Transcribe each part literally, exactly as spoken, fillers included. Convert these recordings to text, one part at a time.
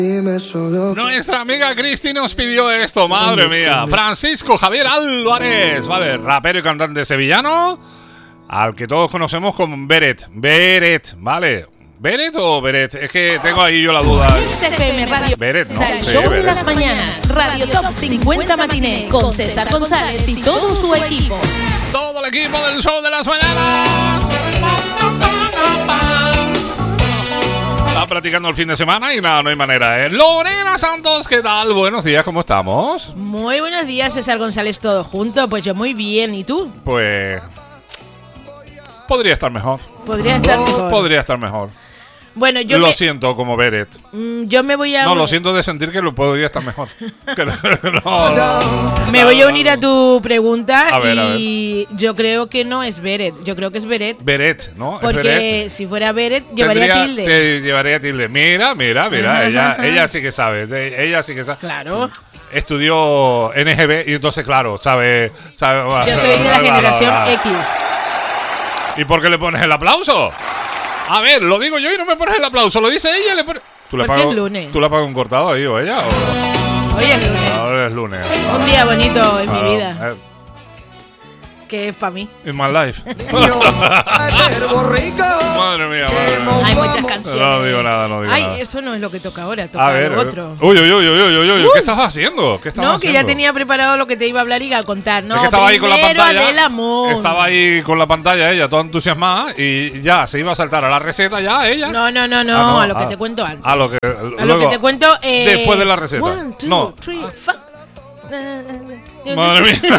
Nuestra amiga Cristi nos pidió esto, madre mía. Francisco Javier Álvarez, vale, rapero y cantante sevillano, al que todos conocemos como Beret. Beret, vale. ¿Beret o Beret? Es que tengo ahí yo la duda. X F M Radio. Beret, ¿no? El Sí, show Beret. de las mañanas. Radio Top cincuenta Matiné. Con César González y todo su equipo. Todo el equipo del show de las mañanas. Está practicando el fin de semana y nada, no hay manera, ¿eh? Lorena Santos, ¿qué tal? Buenos días, ¿cómo estamos? Muy buenos días, César González, todo junto. Pues yo muy bien, ¿y tú? Pues... podría estar mejor. Podría estar mejor. Podría estar mejor. Bueno, yo lo me, siento como Beret. mm, yo me voy a No, lo siento de sentir que lo podría estar mejor. Que no, no, me voy a unir a tu pregunta. A ver, a y yo creo que no es Beret, yo creo que es Beret. Beret, ¿no? Es Porque Beret. si fuera Beret llevaría Tendría- tilde. Te llevaría tilde. Mira, mira, mira. ella, ella sí que sabe. de- Ella sí que sabe. Claro. Estudió N G B y entonces, claro, sabe. sabe Yo soy de la generación X. ¿Y por qué le pones el aplauso? A ver, lo digo yo y no me pones el aplauso. Lo dice ella y le pones. ¿Tú le Porque pagas- es lunes. ¿Tú le pagas un cortado ahí o ella? O... Hoy es lunes. Ahora es lunes. Un día bonito en Claro, mi vida, eh, que es para mí. In my life. Madre mía, madre mía. Hay muchas canciones. No digo nada, no digo Ay, nada. eso no es lo que toca ahora, toca A ver, lo a ver. otro. Uy, uy, uy, uy, uy, uy. Uy. ¿Qué estabas haciendo? ¿Qué estabas No, que haciendo? ya tenía preparado lo que te iba a hablar y a contar. No, Es que estaba ahí con la primero pantalla. Adela Moon. Estaba ahí con la pantalla ella, toda entusiasmada, y ya se iba a saltar a la receta ya ella. No, no, no, no, Ah, no, a lo que ah. te cuento antes. A lo que, A lo que te cuento eh, después de la receta. One, two, No. three, five. Madre mía.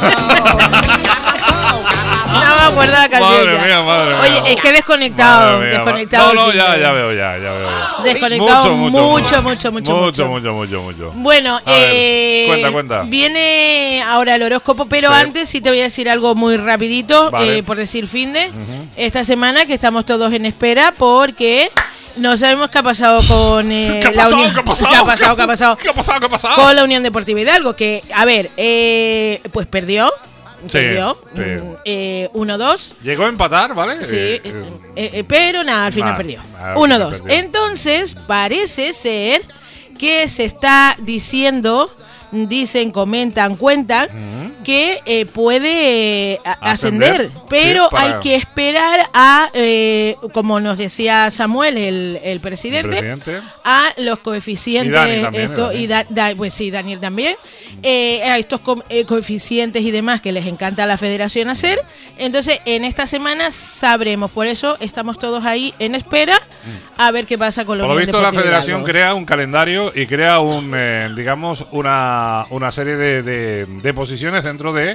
No me acuerdo la canción. Madre ya. mía, madre mía. Oye, es que he desconectado. Madre mía, desconectado. No, no, el ya, filtro. ya veo, ya, ya veo. ya. Desconectado mucho, mucho, mucho, mucho. Mucho, mucho, mucho, mucho. Bueno, A ver, eh, cuenta, cuenta. viene ahora el horóscopo, pero Sí. antes sí te voy a decir algo muy rapidito, Vale. eh, por decir fin de esta semana, que estamos todos en espera porque no sabemos qué ha pasado con eh, ¿Qué ha la pasado? unión. ¿Qué ha pasado? ¿Qué ha pasado? ¿Qué ha pasado? ¿Qué ha pasado? ¿Qué ha pasado? Con la Unión Deportiva Hidalgo, que, a ver, eh, pues perdió. Sí, Perdió. sí. mm, eh, uno dos. Llegó a empatar, ¿vale? Sí, Eh, eh, eh, eh, pero nada, al final nada, perdió. al uno final dos. perdió. Entonces, parece ser que se está diciendo, dicen, comentan, cuentan, que eh, puede eh, a- Ascender, ascender, pero sí, para- hay que esperar a, eh, como nos decía Samuel, el, el presidente, el presidente. a los coeficientes, Y Dani también, esto, y y da- da- pues sí, Daniel también, eh, a estos co- eh, coeficientes y demás que les encanta a la federación hacer. Entonces, en esta semana sabremos, por eso estamos todos ahí en espera a ver qué pasa con los Por lo visto, la federación crea un calendario y crea un, eh, digamos, una, una serie de, de, de posiciones dentro de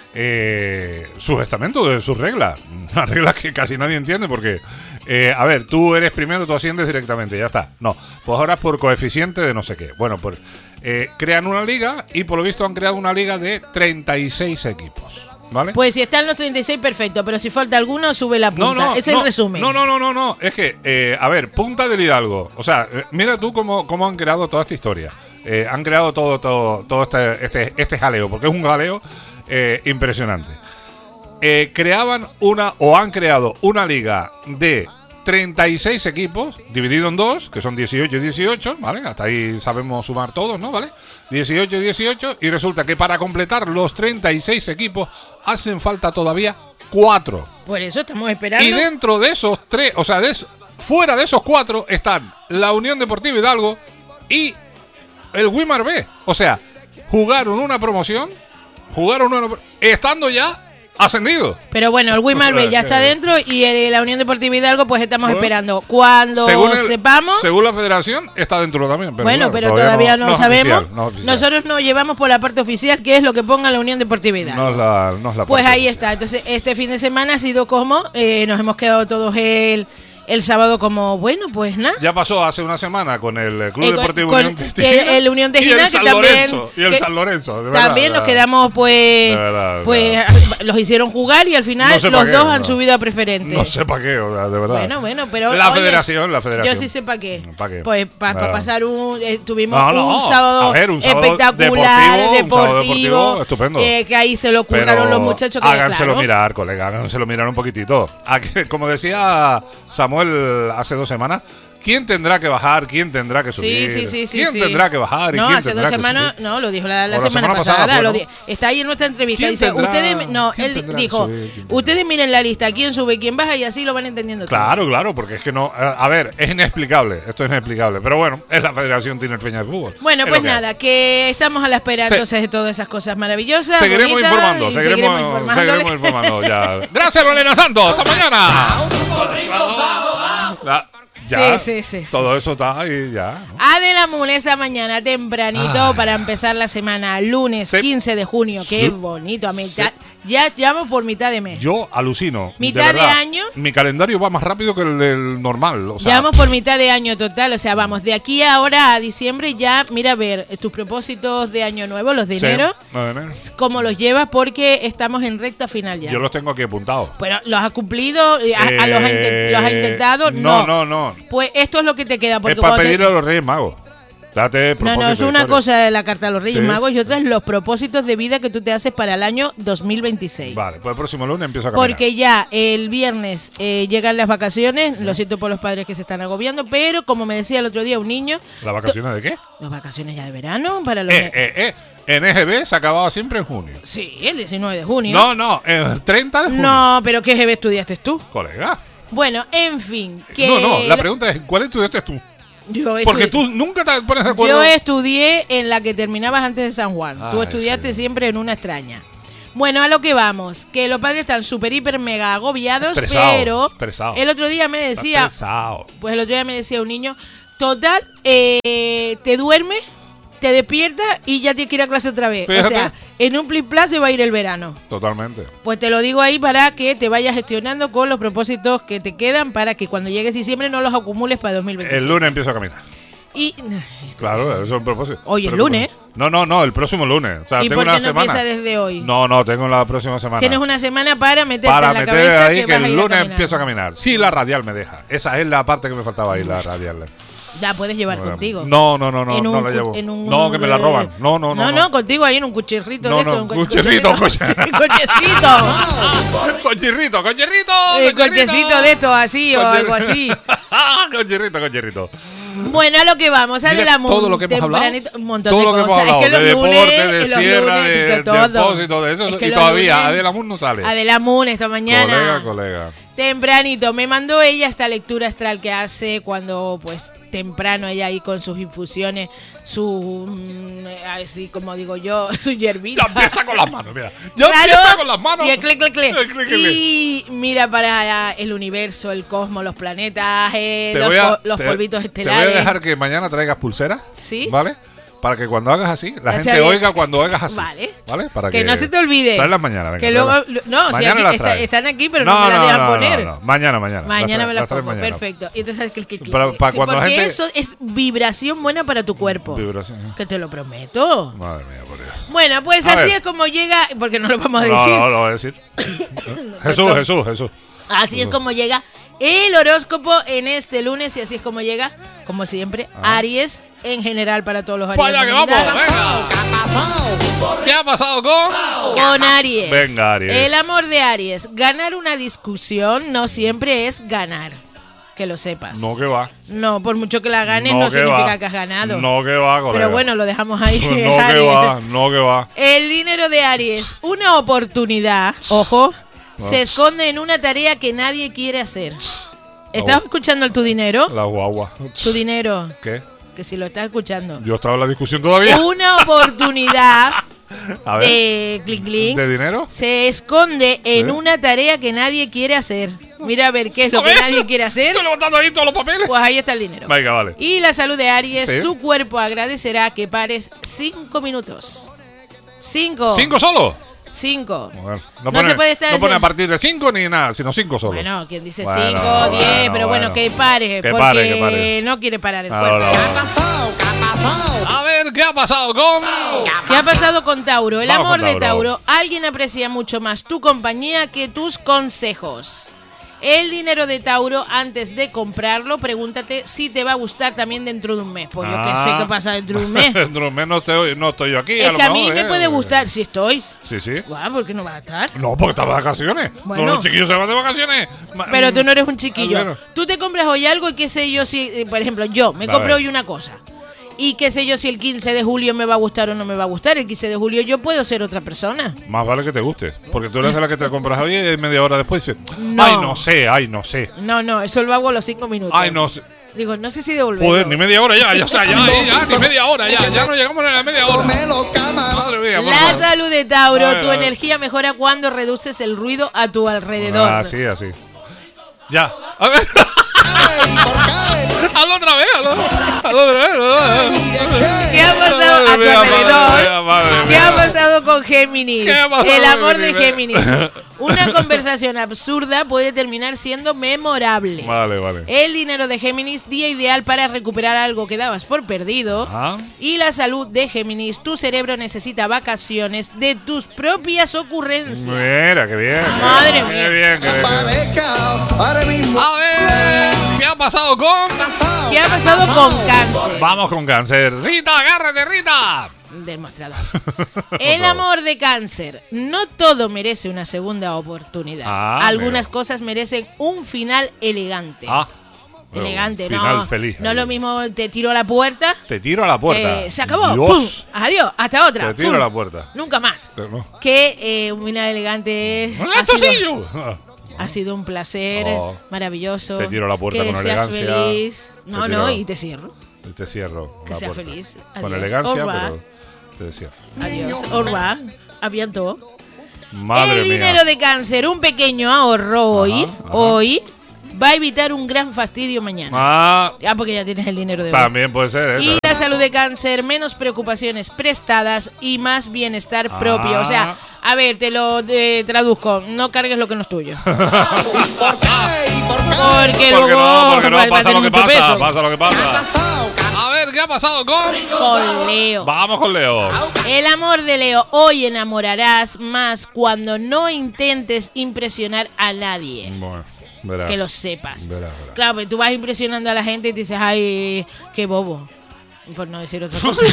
eh, sus estamentos, de sus reglas. Unas reglas que casi nadie entiende porque, eh, a ver, tú eres primero, tú asciendes directamente, ya está. No, pues ahora es por coeficiente de no sé qué. Bueno, pues eh, crean una liga y por lo visto han creado una liga de treinta y seis equipos. ¿Vale? Pues si están los treinta y seis, perfecto, pero si falta alguno, sube la punta. No, no, Ese es no, el resumen. No, no, no, no, no. Es que, eh, a ver, punta del Hidalgo. O sea, eh, mira tú cómo, cómo han creado toda esta historia. Eh, han creado todo, todo, todo este, este, este jaleo, porque es un jaleo eh, impresionante. Eh, creaban una, o han creado una liga de treinta y seis equipos, dividido en dos, que son dieciocho y dieciocho, ¿vale? Hasta ahí sabemos sumar todos, ¿no? ¿Vale? dieciocho y dieciocho, y resulta que para completar los treinta y seis equipos hacen falta todavía cuatro. Por eso estamos esperando. Y dentro de esos tres, o sea, de es- fuera de esos cuatro están la Unión Deportiva Hidalgo y el Wimar B. O sea, jugaron una promoción, jugaron una... estando ya ascendidos. Pero bueno, el Wimar B ya está dentro y el- la Unión Deportiva Hidalgo pues estamos Bueno, esperando. Cuando Según el- sepamos... según la federación, está dentro también. Pero bueno, claro, pero todavía no, es sabemos. oficial, no es oficial. Nosotros nos llevamos por la parte oficial, que es lo que ponga la Unión Deportiva Hidalgo. No es la, no es la Pues parte ahí oficial. está. Entonces, este fin de semana ha sido como, eh, nos hemos quedado todos el, el sábado como, bueno, pues nada. Ya pasó hace una semana con el Club Eh, con- Deportivo con Unión Tejina. el- el Unión Tejina, y el que San también- Lorenzo, y el que San Lorenzo. de verdad, También de nos verdad. quedamos, pues, De verdad, de pues los hicieron jugar y al final No sé pa' los qué, dos no. han subido a preferente. No sé para qué, o sea, de verdad. Bueno, bueno, pero La oye, federación, la federación. Yo sí sé para qué. ¿Pa' qué? Pues para Claro. pasar un... eh, tuvimos No, no, un, sábado a ver, un sábado espectacular, deportivo, un sábado deportivo, deportivo estupendo. eh, que ahí se lo curraron los muchachos. Que, háganselo claro, mirar, colega, háganselo mirar un poquitito. A que, como decía Samuel hace dos semanas, ¿Quién tendrá que bajar? ¿Quién tendrá que subir? Sí, sí, sí, sí, ¿Quién sí. tendrá que bajar? ¿Y no, quién hace tendrá dos que semanas, subir? no, lo dijo la, la, O la semana, semana pasada. pasada, lo bueno. di- está ahí en nuestra entrevista. ¿Quién Dice, tendrá- ustedes, no, quién él tendrá que dijo, subir? ¿Quién tendrá? ustedes miren la lista, quién sube, quién baja y así lo van entendiendo. Claro, claro, porque es que no. A a ver, es inexplicable. Esto es inexplicable. Pero bueno, es la Federación Tinerfeña de Fútbol. Bueno, Es pues lo que hay. nada, que estamos a la espera Se- entonces de todas esas cosas maravillosas. Seguiremos bonitas, informando, y seguiremos, informándole. seguiremos informando ya. Gracias, Lorena Santos. Hasta mañana. Ah, ya, Sí, sí, sí, sí. Todo eso está ahí ya. ¿no? Adela Moon esta mañana tempranito Ay. para empezar la semana, lunes Sí. quince de junio. Qué Sí. bonito, a mitad, ya llamo por mitad de mes. Yo alucino. Mitad de verdad. año. Mi calendario va más rápido que el del normal. O sea, Llevamos por mitad de año total, o sea, vamos, de aquí ahora a diciembre ya, mira a ver, tus propósitos de año nuevo, los de sí, enero, no, de enero. cómo los llevas porque estamos en recta final ya. Yo los tengo aquí apuntados. Pero los has cumplido, a, a los, has intent- los has intentado, no. no. No, no, Pues esto es lo que te queda. Porque Es para cuando te- pedirle a los Reyes Magos. Date No, no, propósito es de una historia. cosa de la carta de los Reyes Sí. Magos y otra es los propósitos de vida que tú te haces para el año dos mil veintiséis. Vale, pues el próximo lunes empiezo a caminar. Porque ya el viernes eh, llegan las vacaciones, lo siento por los padres que se están agobiando, pero como me decía el otro día un niño, ¿Las vacaciones de qué? las vacaciones ya de verano para los... Eh, eh, eh. En E G B se acababa siempre en junio. Sí, el diecinueve de junio. No, no, el treinta de junio. No, pero ¿qué G B estudiaste tú? Colega. Bueno, en fin. Que No, no, la pregunta es, ¿cuál estudiaste tú? Yo Porque estudié- tú nunca te pones de acuerdo. Yo estudié en la que terminabas antes de San Juan. Tú Ay, estudiaste sí. siempre en una extraña. Bueno, a lo que vamos, que los padres están súper, hiper, mega agobiados, Estresado, pero estresado. el otro día me Está decía, pesado. pues el otro día me decía un niño, total, eh, te duerme, te despierta y ya tienes que ir a clase otra vez. Fíjate. O sea, en un plis plas se va a ir el verano. Totalmente. Pues te lo digo ahí para que te vayas gestionando con los propósitos que te quedan para que cuando llegues diciembre no los acumules para dos mil veintiséis. El lunes empiezo a caminar. Y, Claro, eso es un propósito. Hoy es Pero- lunes. No, no, no, el próximo lunes. O sea, ¿Y tengo por una qué no semana. empieza desde hoy? No, no, tengo la próxima semana. Tienes una semana para meterte Para en la meter cabeza ahí que, que, vas a el ir a lunes caminar. empiezo a caminar. Sí, la radial me deja. Esa es la parte que me faltaba ahí, la radial. Ya puedes llevar Bueno, contigo. No, no, no, no, En no un la cu- llevo. en un- No, que me la roban. No, no, no. No, no, contigo ahí en un cuchirrito No, de no, esto. un cu- cuchirrito, cuchirrito. coche. Cochecito. Cochirrito, cochirrito. Eh, Cochecito de esto, así o Coche- algo así. Cochirrito, cochirrito. Bueno, a lo que vamos, Mira, Adela Moon, todo lo que hemos hablado, tempranito, un montón todo de lo que hemos cosas. hablado, es que de los lunes, deporte, de los sierra, lunes, de, de todo. depósito, de eso, Es que y los todavía lunes- Adela Moon no sale. Adela Moon esta mañana. Colega, colega. Tempranito, me mandó ella esta lectura astral que hace cuando, pues, temprano ella ahí con sus infusiones, su, mm, así como digo yo, su hierbita. Ya empieza con las manos, mira. Ya Claro, empieza con las manos. y el clic, clic, clic. El clic, clic, clic. Y mira para el universo, el cosmos, los planetas, eh, Te los, voy a- po- los te- polvitos Te estelares. voy a dejar que mañana traigas pulseras. ¿Sí? ¿Vale? Para que cuando hagas así, la O gente sea, que- oiga cuando oigas así. Vale. ¿Vale? Para Que no se te olvide. Traerlas mañana, venga. Que luego, tráelas. no, si Mañana aquí las está- traes. están aquí, pero no, me las no, dejan no, poner. no, no. Mañana, mañana. Mañana me las traes pongo, mañana. perfecto. Y entonces, clic, clic, clic, Para- clic. para Sí, cuando la porque gente- eso es vibración buena para tu cuerpo. Vibración. Que te lo prometo. Madre mía, por Dios. Bueno, pues A así ver. es como llega, porque no lo vamos a No, decir. no, lo voy a decir. Jesús, Jesús, Jesús. Así es como llega el horóscopo en este lunes y así es como llega, como siempre, Aries en general para todos los Aries. Para allá que vamos, venga. ¿Qué ha pasado con? Con Aries. Venga, Aries. El amor de Aries. Ganar una discusión no siempre es ganar. Que lo sepas. No que va. No, por mucho que la ganes no, que significa va. que has ganado. No que va, colega. Pero bueno, lo dejamos ahí. No que Aries. va, no que va. El dinero de Aries. Una oportunidad, ojo, se esconde en una tarea que nadie quiere hacer. ¿Estás escuchando el tu dinero? La guagua. Tu dinero. ¿Qué? Que si lo estás escuchando. Yo estaba en la discusión todavía. Una oportunidad A ver. de clic clic ¿De dinero? se esconde en ¿Eh? una tarea que nadie quiere hacer. Mira a ver qué es lo A que ver. nadie quiere hacer. Estoy levantando ahí todos los papeles. Pues ahí está el dinero. Venga, vale. Y la salud de Aries, Sí. tu cuerpo agradecerá que pares cinco minutos. Cinco. ¿Cinco solo? Cinco. Bueno, No no, pone, se puede estar no pone ese- a partir de cinco ni nada, sino cinco solo. Bueno, quien dice Bueno, cinco, bueno, diez, pero bueno, bueno. que pare, Que porque pare, que pare. no quiere parar el Ahora, cuerpo. ahora. A ver, ¿qué ha pasado con? ¿Qué ha pasado con Tauro? El Vamos amor con de Tauro. Tauro, alguien aprecia mucho más tu compañía que tus consejos. El dinero de Tauro, antes de comprarlo, pregúntate si te va a gustar también dentro de un mes. Pues yo Ah. que sé qué pasa dentro de un mes. Dentro de un mes no estoy, no estoy yo aquí. Es a lo que a mejor, mí me ¿eh? puede gustar si estoy. Sí, sí. Guau, ¿por qué no va a estar? No, porque estamos de vacaciones. Bueno. No, los chiquillos se van de vacaciones. Ma- Pero tú no eres un chiquillo. Albero. Tú te compras hoy algo y qué sé yo si, eh, por ejemplo, yo me A compro ver. hoy una cosa. Y qué sé yo si el quince de julio me va a gustar o no me va a gustar. El quince de julio yo puedo ser otra persona. Más vale que te guste. Porque tú eres de la que te compras hoy y media hora después dices, No. ay, no sé, ay, no sé. No, no, eso lo hago a los cinco minutos. Ay, no sé. Digo, no sé si devolverlo. Joder, ni media hora ya, ya, o sea, ya, ya, ya, ni media hora, ya, ya no llegamos ni a la media hora. Madre mía, por La favor. salud de Tauro, A ver, tu a ver. energía mejora cuando reduces el ruido a tu alrededor. Así, así. Ya. A ver. Hazlo otra vez, hazlo. Hazlo otra vez. hazlo. ¿Qué ha pasado a tu Madre mía, madre alrededor? mía, madre ¿Qué mía. ha pasado con Géminis? ¿Qué ha pasado El con amor de Géminis? Géminis. Una conversación absurda puede terminar siendo memorable. Vale, vale. El dinero de Géminis, día ideal para recuperar algo que dabas por perdido. Ajá. Y la salud de Géminis, tu cerebro necesita vacaciones de tus propias ocurrencias. Mira, qué bien. Madre qué mía. bien, qué bien. Ahora mismo. A ver, ¿qué ha pasado con? ¿Qué ha pasado con Cáncer? Vamos con cáncer. Rita, agárrate, Rita. Del mostrador. El amor de Cáncer. No todo merece una segunda oportunidad. Ah, Algunas mira. cosas merecen un final elegante. Ah. Elegante, final no. feliz. No es lo mismo te tiro a la puerta. Te tiro a la puerta. eh, se acabó. Dios. ¡Pum! Adiós. Hasta otra. Te tiro ¡Pum! a la puerta. Nunca más. Pero no. Que eh, un final elegante es. ¡Un Ha sido, tosillo! ha sido un placer Oh. maravilloso. Te tiro a la puerta que con seas elegancia. feliz. No, Te no, tiro- y te cierro. Y te cierro Que la sea puerta. feliz. Con Adiós. elegancia, Au revoir. pero te cierro. Adiós. Au revoir. A bientôt. Madre El mía. dinero de Cáncer, un pequeño ahorro hoy, Ajá, ajá. hoy, va a evitar un gran fastidio mañana. Ah, Ya porque ya tienes el dinero de hoy. también puede ser, ¿eh? Y la salud de Cáncer, menos preocupaciones prestadas y más bienestar Ah. propio. O sea, a ver, te lo eh, traduzco. No cargues lo que no es tuyo. ¿Por qué? ¿Y por qué? Porque Porque luego no, porque no, va- va a pasa tener lo que mucho pasa, peso. pasa lo que pasa. A ver, ¿qué ha pasado con? Con Leo. Vamos con Leo. El amor de Leo, hoy enamorarás más cuando no intentes impresionar a nadie. Bueno, verás. Que lo sepas. Verás, verás. Claro, pues tú vas impresionando a la gente y te dices, ay, qué bobo. Por no decir otra cosa.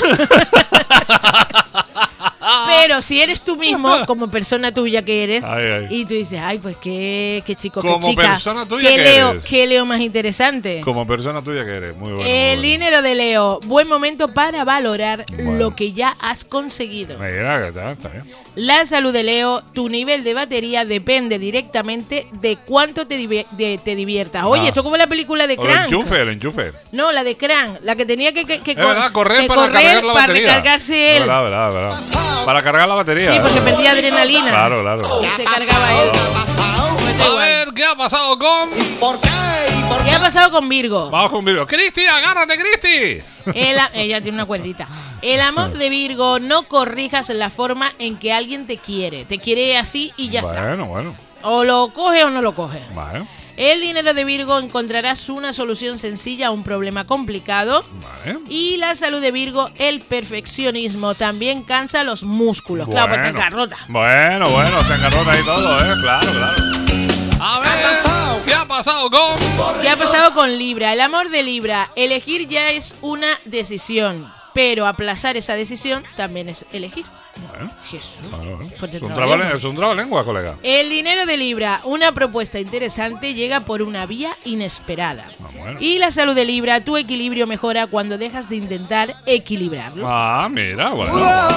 Pero si eres tú mismo, como persona tuya que eres, Ay, ay. y tú dices, ay, pues qué, qué chico, Como qué chica. persona tuya qué que Leo, eres. qué Leo más interesante. Como persona tuya que eres, muy bueno. El muy bueno. dinero de Leo, buen momento para valorar Bueno. lo que ya has conseguido. Mira, que está, está bien. La salud de Leo, tu nivel de batería depende directamente de cuánto te, divi- de- te diviertas. Oye, Ah. esto es como la película de O el Crank. enchufe, el enchufe. No, la de Crank, la que tenía que, que, que Es verdad, correr que para correr cargar la para batería. recargarse él. Verdad, verdad, verdad. Para cargar la batería. Sí, porque perdía adrenalina. Claro, claro. Y se cargaba él. Pues está A igual. ver, ¿qué ha pasado con? ¿Por qué? ¿Y por ¿Qué ha pasado con Virgo? Vamos con Virgo. Cristi, agárrate, Cristi. El a- ella tiene una cuerdita. El amor de Virgo, no corrijas la forma en que alguien te quiere. Te quiere así y ya está. Bueno, bueno. O lo coge o no lo coge. Vale, El dinero de Virgo, encontrarás una solución sencilla a un problema complicado. vale. Y la salud de Virgo, el perfeccionismo también cansa los músculos. Claro, pues te engarrota. Bueno, bueno, se engarrota ahí todo, ¿eh? Claro, claro. A ver, ¿qué ha pasado con? ¿Qué ha pasado con Libra? El amor de Libra, elegir ya es una decisión, pero aplazar esa decisión también es elegir. Bueno, Jesús. bueno, bueno. Fuerte Es un trabalengua. trabale- es un trabalengua, colega. El dinero de Libra, una propuesta interesante llega por una vía inesperada. Ah, bueno. Y la salud de Libra, tu equilibrio mejora cuando dejas de intentar equilibrarlo. Ah, mira, bueno.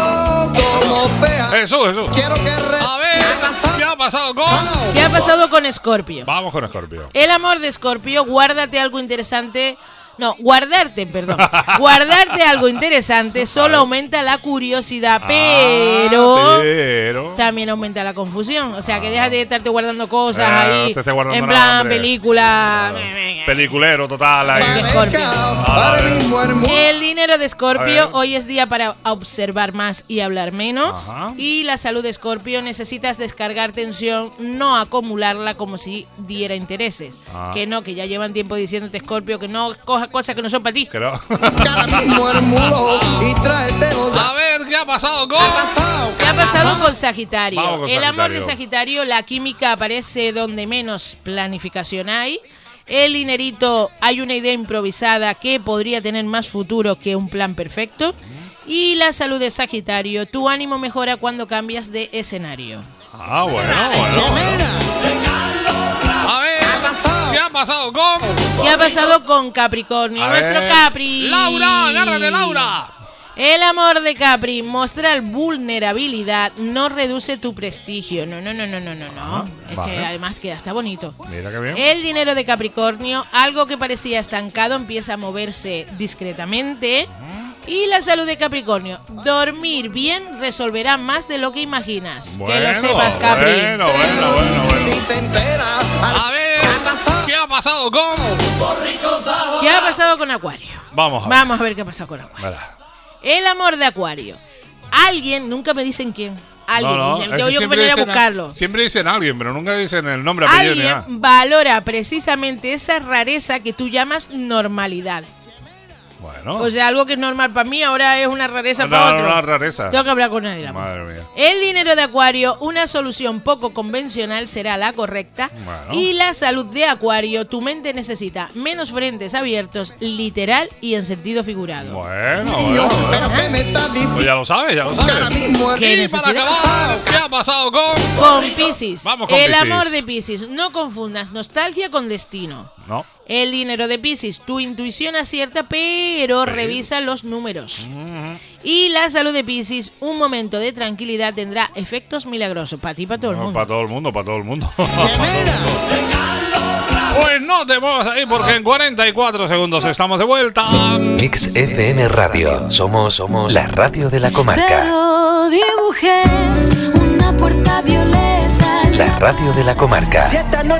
como fea? Jesús, Jesús. Quiero que re... A ver, ¿qué ha pasado con? ¿Qué ha pasado con Escorpio? Vamos con Escorpio. El amor de Escorpio, guárdate algo interesante. No, guardarte, perdón. Guardarte algo interesante solo aumenta la curiosidad, pero Ah, pero... también aumenta la confusión. O sea, que déjate de estarte guardando cosas Ah, no ahí. te estés guardando en nada, plan, hombre. película. Peliculero total ahí. Escorpio. Ahora mismo hermoso. El dinero de A Escorpio, ver. hoy es día para observar más y hablar menos. Ajá. Y la salud de Escorpio, necesitas descargar tensión, no acumularla como si diera intereses. Ah. Que no, que ya llevan tiempo diciéndote Escorpio que no coja cosas que no son para ti. Que no. Ahora mismo hermoso. Y tráete los... A ver, ¿qué ha pasado con? ¿Qué ha pasado pasado con Sagitario. Vamos con El amor de Sagitario. Sagitario, la química aparece donde menos planificación hay. El dinerito, hay una idea improvisada que podría tener más futuro que un plan perfecto. Y la salud de Sagitario, tu ánimo mejora cuando cambias de escenario. Ah, bueno, bueno. bueno. A ver, ¿qué ha pasado con...? ¿Qué ha pasado con Capricornio? A Nuestro ver. Capri. ¡Laura, agárrate, Laura! El amor de Capri, mostrar vulnerabilidad no reduce tu prestigio. No, no, no, no, no, no, no. Ah, es vale. que además queda hasta bonito. Mira qué bien. El dinero de Capricornio, algo que parecía estancado, empieza a moverse discretamente. Y la salud de Capricornio, dormir bien resolverá más de lo que imaginas. Bueno, que lo sepas, Capri. Bueno, bueno, bueno, bueno. Si se entera, A ver, ¿qué ha pasado con...? ¿Qué ha pasado con Acuario? Vamos a ver. Vamos a ver qué ha pasado con Acuario. Verá. El amor de Acuario. Alguien, nunca me dicen quién. Alguien, No, no, es tengo que yo que siempre venir a dicen buscarlo. Siempre dicen alguien, pero nunca dicen el nombre, apellido ni nada. Alguien valora precisamente esa rareza que tú llamas normalidad. Bueno. O sea, algo que es normal para mí ahora es una rareza No, para no, otro. una rareza. Tengo que hablar con nadie. la Madre mía. El dinero de Acuario, una solución poco convencional será la correcta. Bueno. Y la salud de Acuario, tu mente necesita menos frentes abiertos, literal y en sentido figurado. Bueno, niño, bueno. pero que me estás Pues diciendo ya lo sabes, ya lo que ahora sabes. mismo ¿Qué Y para necesidad? acabar, ¿qué ha pasado con...? Con Piscis. Vamos con El Piscis. amor de Piscis. No confundas nostalgia con destino. No. El dinero de Piscis, tu intuición acierta, pero revisa los números. Y la salud de Piscis, un momento de tranquilidad tendrá efectos milagrosos para ti y para todo el No, mundo. para todo el mundo, para todo el mundo. Gemera. Pues no te muevas ahí porque en cuarenta y cuatro segundos estamos de vuelta. Mix F M Radio. Somos, somos la radio de la comarca. Pero dibujé una puerta violeta. en La radio de la comarca. Si esta noche